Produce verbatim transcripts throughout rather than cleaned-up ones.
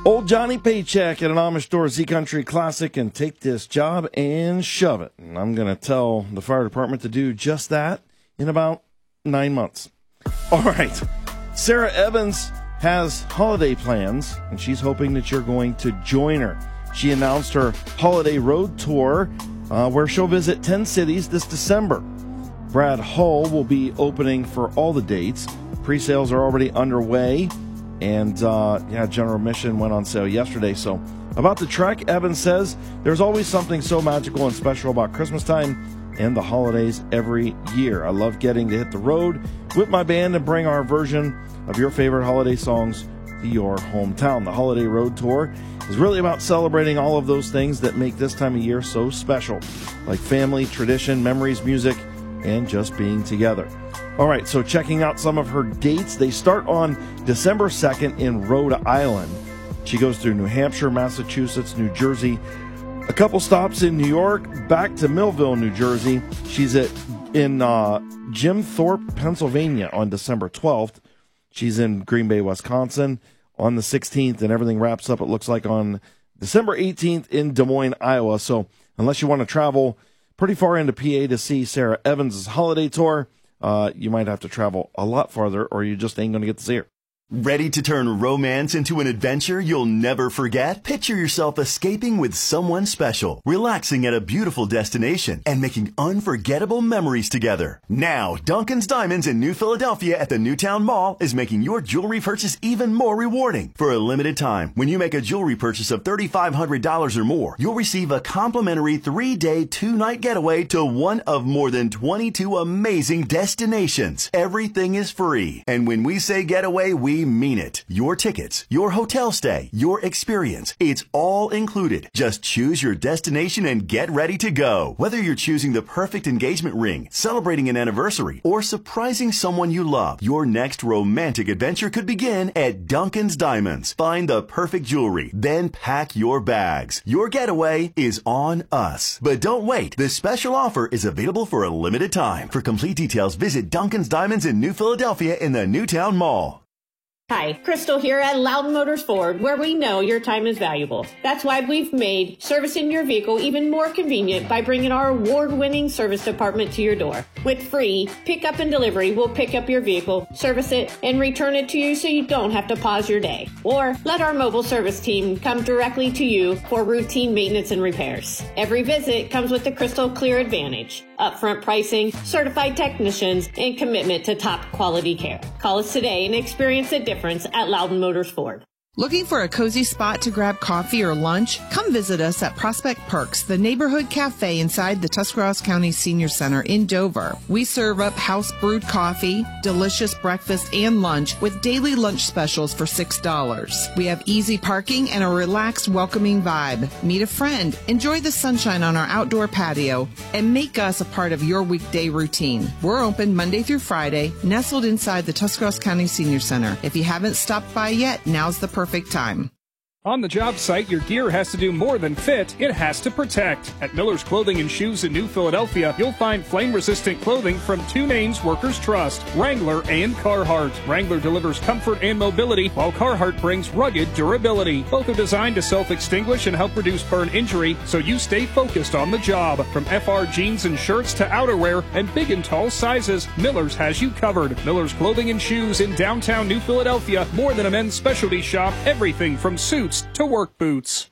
Old Johnny Paycheck at an Amish store, Z Country Classic, and take this job and shove it. And I'm going to tell the fire department to do just that in about nine months. All right. Sarah Evans has holiday plans, and she's hoping that you're going to join her. She announced her holiday road tour, uh, where she'll visit ten cities this December. Brad Hull will be opening for all the dates. Pre-sales are already underway. And, uh, yeah, general admission went on sale yesterday. So, about the trek, Evans says, there's always something so magical and special about Christmas time and the holidays every year. I love getting to hit the road with my band and bring our version of your favorite holiday songs to your hometown. The Holiday Road Tour is really about celebrating all of those things that make this time of year so special, like family, tradition, memories, music, and just being together. All right, so checking out some of her dates. They start on December second in Rhode Island. She goes through New Hampshire, Massachusetts, New Jersey, a couple stops in New York, back to Millville, New Jersey. She's at in uh, Jim Thorpe, Pennsylvania on December twelfth. She's in Green Bay, Wisconsin on the sixteenth, and everything wraps up, it looks like, on December eighteenth in Des Moines, Iowa. So unless you want to travel pretty far into P A to see Sarah Evans' holiday tour, Uh, you might have to travel a lot farther, or you just ain't going to get to see her. Ready to turn romance into an adventure you'll never forget? Picture yourself escaping with someone special, relaxing at a beautiful destination, and making unforgettable memories together. Now, Duncan's Diamonds in New Philadelphia at the Newtown Mall is making your jewelry purchase even more rewarding. For a limited time, when you make a jewelry purchase of three thousand five hundred dollars or more, you'll receive a complimentary three-day, two-night getaway to one of more than twenty-two amazing destinations. Everything is free. And when we say getaway, we We mean it. Your tickets, your hotel stay, your experience, it's all included. Just choose your destination and get ready to go. Whether you're choosing the perfect engagement ring, celebrating an anniversary, or surprising someone you love, your next romantic adventure could begin at Duncan's Diamonds. Find the perfect jewelry, then pack your bags. Your getaway is on us. But don't wait. This special offer is available for a limited time. For complete details, visit Duncan's Diamonds in New Philadelphia in the Newtown Mall. Hi, Crystal here at Loudon Motors Ford, where we know your time is valuable. That's why we've made servicing your vehicle even more convenient by bringing our award-winning service department to your door. With free pickup and delivery, we'll pick up your vehicle, service it, and return it to you so you don't have to pause your day. Or let our mobile service team come directly to you for routine maintenance and repairs. Every visit comes with the Crystal Clear Advantage, upfront pricing, certified technicians, and commitment to top quality care. Call us today and experience the difference at Loudon Motors Ford. Looking for a cozy spot to grab coffee or lunch? Come visit us at Prospect Perks, the neighborhood cafe inside the Tuscarawas County Senior Center in Dover. We serve up house-brewed coffee, delicious breakfast, and lunch with daily lunch specials for six dollars. We have easy parking and a relaxed, welcoming vibe. Meet a friend, enjoy the sunshine on our outdoor patio, and make us a part of your weekday routine. We're open Monday through Friday, nestled inside the Tuscarawas County Senior Center. If you haven't stopped by yet, now's the perfect Perfect time. On the job site, your gear has to do more than fit, it has to protect. At Miller's Clothing and Shoes in New Philadelphia, you'll find flame-resistant clothing from two names workers trust, Wrangler and Carhartt. Wrangler delivers comfort and mobility, while Carhartt brings rugged durability. Both are designed to self-extinguish and help reduce burn injury, so you stay focused on the job. From F R jeans and shirts to outerwear and big and tall sizes, Miller's has you covered. Miller's Clothing and Shoes in downtown New Philadelphia, more than a men's specialty shop, everything from suits to work boots.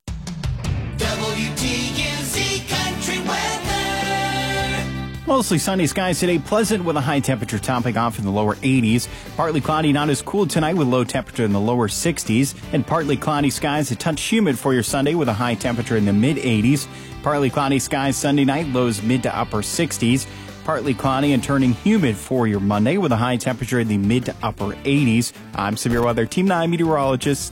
W T U Z Country Weather. Mostly sunny skies today, pleasant with a high temperature topping off in the lower eighties. Partly cloudy, not as cool tonight with low temperature in the lower sixties. And partly cloudy skies, a touch humid for your Sunday with a high temperature in the mid eighties. Partly cloudy skies Sunday night, lows mid to upper sixties. Partly cloudy and turning humid for your Monday with a high temperature in the mid to upper eighties. I'm Severe Weather Team nine meteorologist